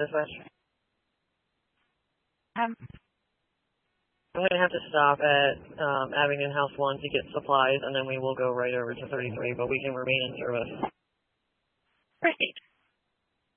Dispatch. Um, I'm going to have to stop at Abingdon House 1 to get supplies, and then we will go right over to 33, but we can remain in service.